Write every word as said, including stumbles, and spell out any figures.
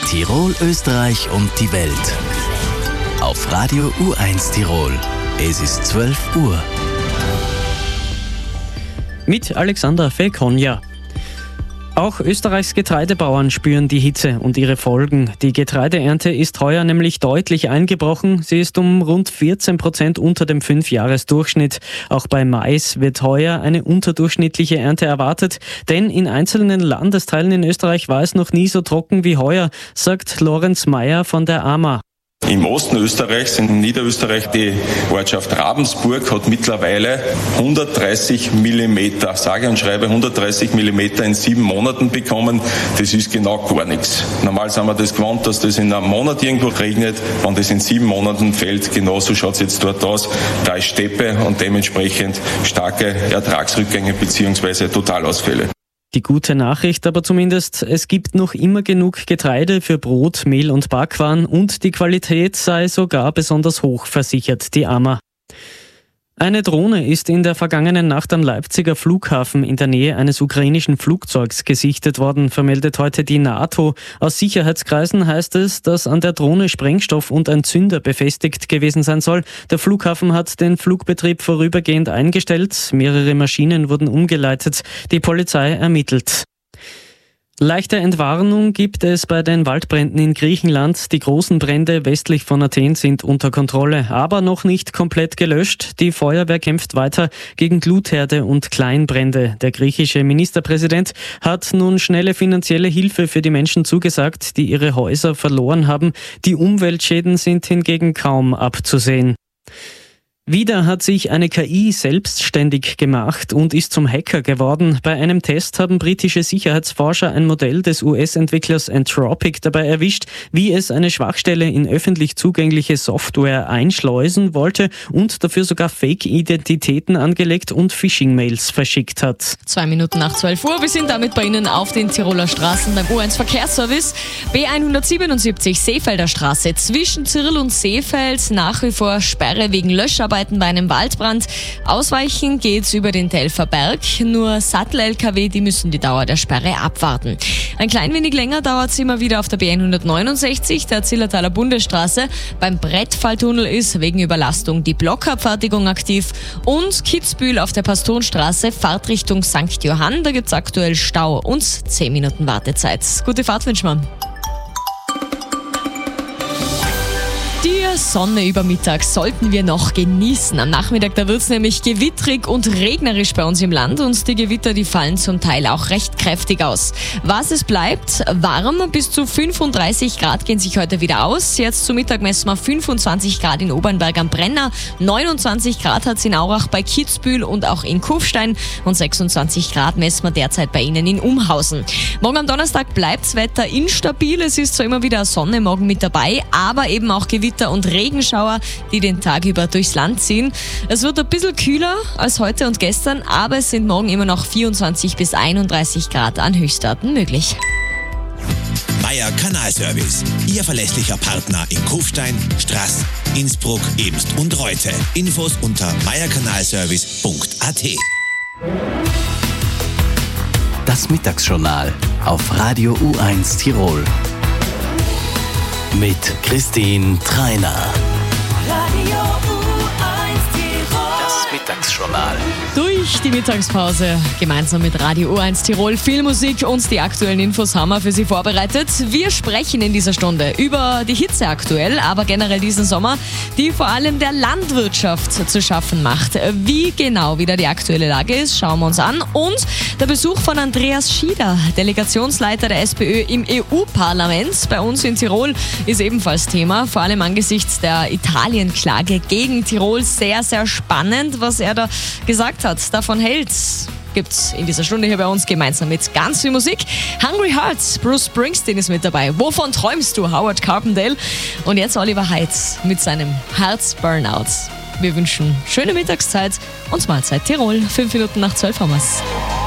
Tirol, Österreich und die Welt. Auf Radio U eins Tirol. Es ist zwölf Uhr. Mit Alexandra Felkonja. Auch Österreichs Getreidebauern spüren die Hitze und ihre Folgen. Die Getreideernte ist heuer nämlich deutlich eingebrochen. Sie ist um rund vierzehn Prozent unter dem Fünfjahresdurchschnitt. Auch bei Mais wird heuer eine unterdurchschnittliche Ernte erwartet. Denn in einzelnen Landesteilen in Österreich war es noch nie so trocken wie heuer, sagt Lorenz Meyer von der A M A. Im Osten Österreichs, in Niederösterreich, die Ortschaft Ravensburg hat mittlerweile hundertdreißig Millimeter, sage und schreibe hundertdreißig Millimeter in sieben Monaten bekommen. Das ist genau gar nichts. Normal sind wir das gewohnt, dass das in einem Monat irgendwo regnet. Wenn das in sieben Monaten fällt, genauso schaut es jetzt dort aus. Da ist Steppe und dementsprechend starke Ertragsrückgänge bzw. Totalausfälle. Die gute Nachricht aber zumindest, es gibt noch immer genug Getreide für Brot, Mehl und Backwaren und die Qualität sei sogar besonders hoch, versichert die A M A. Eine Drohne ist in der vergangenen Nacht am Leipziger Flughafen in der Nähe eines ukrainischen Flugzeugs gesichtet worden, vermeldet heute die NATO. Aus Sicherheitskreisen heißt es, dass an der Drohne Sprengstoff und ein Zünder befestigt gewesen sein soll. Der Flughafen hat den Flugbetrieb vorübergehend eingestellt. Mehrere Maschinen wurden umgeleitet. Die Polizei ermittelt. Leichte Entwarnung gibt es bei den Waldbränden in Griechenland. Die großen Brände westlich von Athen sind unter Kontrolle, aber noch nicht komplett gelöscht. Die Feuerwehr kämpft weiter gegen Glutherde und Kleinbrände. Der griechische Ministerpräsident hat nun schnelle finanzielle Hilfe für die Menschen zugesagt, die ihre Häuser verloren haben. Die Umweltschäden sind hingegen kaum abzusehen. Wieder hat sich eine K I selbstständig gemacht und ist zum Hacker geworden. Bei einem Test haben britische Sicherheitsforscher ein Modell des U S-Entwicklers Anthropic dabei erwischt, wie es eine Schwachstelle in öffentlich zugängliche Software einschleusen wollte und dafür sogar Fake-Identitäten angelegt und Phishing-Mails verschickt hat. Zwei Minuten nach zwölf Uhr. Wir sind damit bei Ihnen auf den Tiroler Straßen beim U eins Verkehrsservice. B hundertsiebenundsiebzig Seefelder Straße zwischen Zirl und Seefeld. Nach wie vor Sperre wegen Löscharbeit bei einem Waldbrand. Ausweichen geht's über den Telfer Berg. Nur Sattel-L K W, die müssen die Dauer der Sperre abwarten. Ein klein wenig länger dauert es immer wieder auf der B hundertneunundsechzig, der Zillertaler Bundesstraße. Beim Brettfalltunnel ist wegen Überlastung die Blockabfertigung aktiv. Und Kitzbühel auf der Pastonstraße, Fahrtrichtung Sankt Johann. Da gibt's aktuell Stau und zehn Minuten Wartezeit. Gute Fahrt wünschen wir. Die Sonne über Mittag sollten wir noch genießen. Am Nachmittag, da wird es nämlich gewittrig und regnerisch bei uns im Land und die Gewitter, die fallen zum Teil auch recht kräftig aus. Was es bleibt, warm, bis zu fünfunddreißig Grad gehen sich heute wieder aus. Jetzt zu Mittag messen wir fünfundzwanzig Grad in Obernberg am Brenner, neunundzwanzig Grad hat es in Aurach bei Kitzbühel und auch in Kufstein und sechsundzwanzig Grad messen wir derzeit bei Ihnen in Umhausen. Morgen am Donnerstag bleibt das Wetter instabil, es ist zwar immer wieder Sonne morgen mit dabei, aber eben auch Gewitter und Regenschauer, die den Tag über durchs Land ziehen. Es wird ein bisschen kühler als heute und gestern, aber es sind morgen immer noch vierundzwanzig bis einunddreißig Grad an Höchstwerten möglich. Meier Kanalservice, Ihr verlässlicher Partner in Kufstein, Straß, Innsbruck, Ebst und Reute. Infos unter meierkanalservice punkt a t. Das Mittagsjournal auf Radio U eins Tirol. Mit Christine Treiner. Radio U eins Tirol. Das Mittagsjournal. Durch die Mittagspause gemeinsam mit Radio U eins Tirol. Viel Musik und die aktuellen Infos haben wir für Sie vorbereitet. Wir sprechen in dieser Stunde über die Hitze aktuell, aber generell diesen Sommer, die vor allem der Landwirtschaft zu schaffen macht. Wie genau wieder die aktuelle Lage ist, schauen wir uns an. Und der Besuch von Andreas Schieder, Delegationsleiter der SPÖ im E U-Parlament bei uns in Tirol, ist ebenfalls Thema, vor allem angesichts der Italien-Klage gegen Tirol. Sehr, sehr spannend, was er da gesagt hat, davon hält. Gibt's in dieser Stunde hier bei uns gemeinsam mit ganz viel Musik. Hungry Hearts, Bruce Springsteen ist mit dabei. Wovon träumst du, Howard Carpendale? Und jetzt Oliver Heitz mit seinem Herz Burnout. Wir wünschen schöne Mittagszeit und Mahlzeit Tirol. Fünf Minuten nach zwölf haben wir's.